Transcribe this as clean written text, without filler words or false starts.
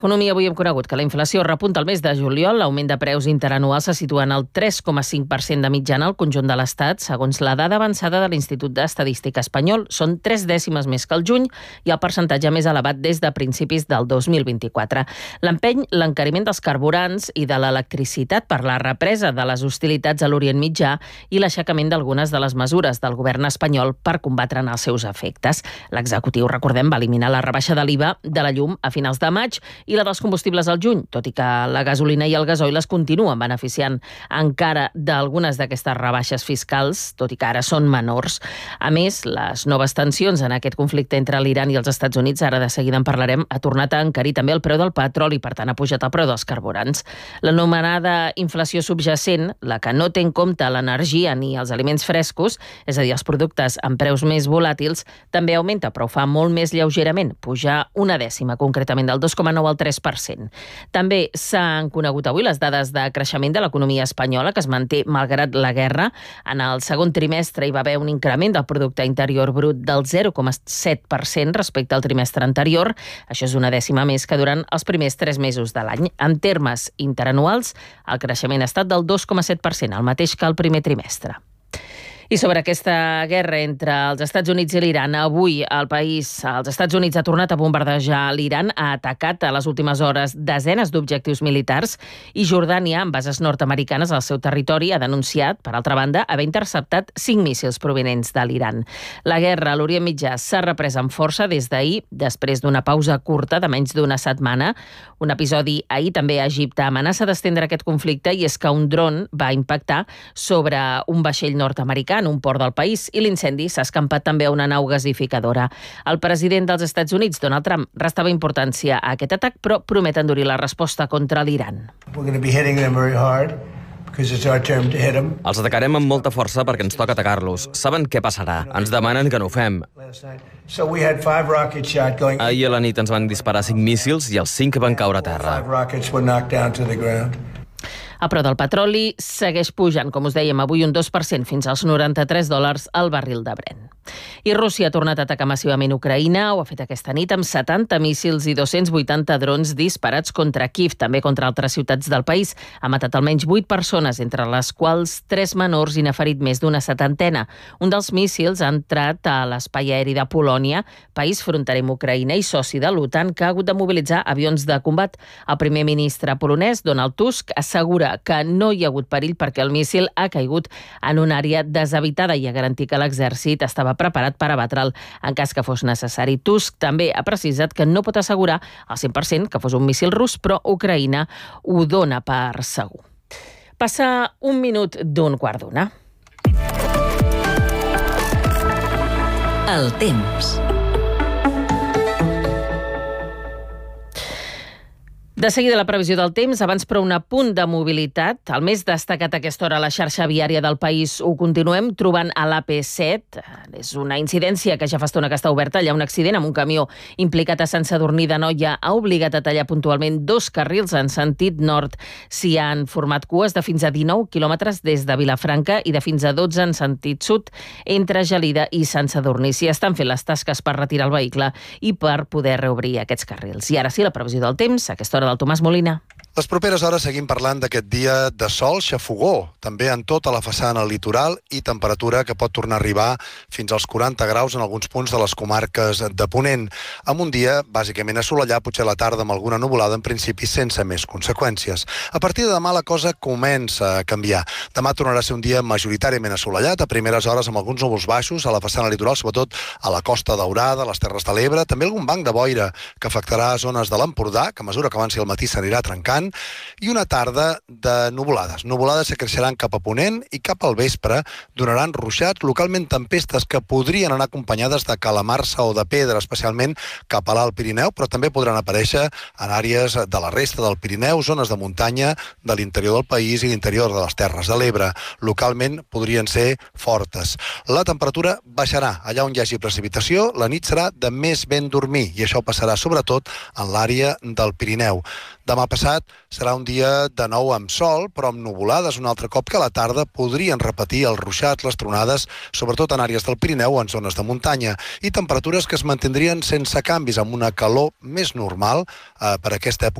Economia, avui hem conegut que la inflació repunta al mes de juliol. L'augment de preus interanual se situa en el 3,5% de mitjana al conjunt de l'Estat, segons la dada avançada de l'Institut d'Estadística Espanyol. Són 3 dècimes més que el juny i el percentatge més elevat des de principis del 2024. L'empeny l'encariment dels carburants i de l'electricitat per la represa de les hostilitats a l'Orient Mitjà i l'aixecament d'algunes de les mesures del govern espanyol per combatre'n els seus efectes. L'executiu, recordem, va eliminar la rebaixa de l'IVA de la llum a finals de maig i la dels combustibles al juny, tot i que la gasolina i el gasoil es continuen beneficiant encara d'algunes d'aquestes rebaixes fiscals, tot i que ara són menors. A més, les noves tensions en aquest conflicte entre l'Iran i els Estats Units, ara de seguida en parlarem, ha tornat a encarir també el preu del petroli, per tant ha pujat el preu dels carburants. L'anomenada inflació subjacent, la que no té en compte l'energia ni els aliments frescos, és a dir, els productes amb preus més volàtils, també augmenta, però ho fa molt més lleugerament, pujar una dècima, concretament del 2,9 al 3%. També s'han conegut avui les dades de creixement de l'economia espanyola, que es manté malgrat la guerra. En el segon trimestre hi va haver un increment del producte interior brut del 0,7% respecte al trimestre anterior. Això és una dècima més que durant els primers 3 mesos de l'any. En termes interanuals, el creixement ha estat del 2,7%, el mateix que el primer trimestre. I sobre aquesta guerra entre els Estats Units i l'Iran, avui els Estats Units ha tornat a bombardejar l'Iran, ha atacat a les últimes hores desenes d'objectius militars i Jordània, amb bases nord-americanes al seu territori, ha denunciat, per altra banda, haver interceptat 5 míssils provinents de l'Iran. La guerra a l'Orient Mitjà s'ha reprès amb força des d'ahir, després d'una pausa curta de menys d'una setmana. Un episodi ahir també a Egipte amenaça d'estendre aquest conflicte, i és que un dron va impactar sobre un vaixell nord-americà en un port del país i l'incendi s'ha escampat també a una nau gasificadora. El president dels Estats Units, Donald Trump, restava importància a aquest atac, però promet endurir la resposta contra l'Iran. Els atacarem amb molta força perquè ens toca atacar-los. Saben què passarà. Ens demanen que no ho fem. Ahir a la nit ens van disparar 5 míssils i els 5 van caure a terra. El preu del petroli segueix pujant, com us dèiem, avui un 2% fins als $93 al barril de Brent. I Rússia ha tornat a atacar massivament Ucraïna, ho ha fet aquesta nit amb 70 míssils i 280 drons disparats contra Kíev, també contra altres ciutats del país. Ha matat almenys 8 persones, entre les quals 3 menors, i n'ha ferit més d'una 70. Un dels míssils ha entrat a l'espai aeri de Polònia, país fronterer amb Ucraïna i soci de l'OTAN, que ha hagut de mobilitzar avions de combat. El primer ministre polonès, Donald Tusk, assegura que no hi ha hagut perill perquè el míssil ha caigut en una àrea deshabitada i ha garantit que l'exèrcit estava preparat per abatre'l en cas que fos necessari. Tusk també ha precisat que no pot assegurar al 100% que fos un míssil rus, però Ucraïna ho dona per segur. Passa 1 minut d'un quart d'una. El temps. De seguida la previsió del temps, abans però un apunt de mobilitat. El més destacat a aquesta hora a la xarxa viària del país ho continuem trobant a l'AP7. És una incidència que ja fa estona que està oberta. Allà un accident amb un camió implicat a Sant Sadurní d'Anoia ha obligat a tallar puntualment 2 carrils en sentit nord. S'hi han format cues de fins a 19 quilòmetres des de Vilafranca i de fins a 12 en sentit sud entre Gelida i Sant Sadurní. S'hi estan fent les tasques per retirar el vehicle i per poder reobrir aquests carrils. I ara sí, la previsió del temps, a aquesta hora del Tomàs Molina. Les properes hores seguim parlant d'aquest dia de sol xafogó, també en tota la façana litoral, i temperatura que pot tornar a arribar fins als 40 graus en alguns punts de les comarques de Ponent, amb un dia bàsicament assolellat, potser a la tarda amb alguna nuvolada, en principi sense més conseqüències. A partir de demà la cosa comença a canviar. Demà tornarà a ser un dia majoritàriament assolellat, a primeres hores amb alguns núvols baixos a la façana litoral, sobretot a la Costa Daurada, a les Terres de l'Ebre, també algun banc de boira que afectarà zones de l'Empordà, que a mesura que avanci el matí s'anirà trencant, i una tarda de nuvolades. Nuvolades que creixeran cap a Ponent i cap al vespre donaran ruixats, localment tempestes que podrien anar acompanyades de calamarsa o de pedra, especialment cap a l'Alt Pirineu, però també podran aparèixer en àrees de la resta del Pirineu, zones de muntanya de l'interior del país i l'interior de les Terres de l'Ebre. Localment podrien ser fortes. La temperatura baixarà. Allà on hi hagi precipitació, la nit serà de més ben dormir, i això passarà sobretot en l'àrea del Pirineu. Demà passat serà un dia de nou amb sol, però amb nuvolades un altre cop que a la tarda podrien repetir els ruixats, les tronades, sobretot en àrees del Pirineu o en zones de muntanya, i temperatures que es mantindrien sense canvis, amb una calor més normal per aquesta època